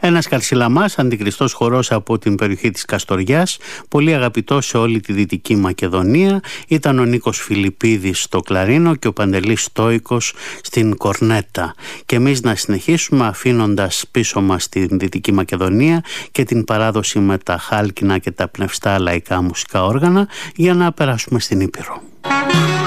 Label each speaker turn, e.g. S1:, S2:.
S1: Ένας Καρσιλαμάς, αντικριστός χορός από την περιοχή της Καστοριάς, πολύ αγαπητός σε όλη τη Δυτική Μακεδονία, ήταν ο Νίκος Φιλιππίδης στο κλαρίνο και ο Παντελής Στόικος στην κορνέτα. Και εμείς να συνεχίσουμε αφήνοντας πίσω μας την Δυτική Μακεδονία και την παράδοση με τα χάλκινα και τα πνευστά λαϊκά μουσικά όργανα, για να περάσουμε στην Ήπειρο.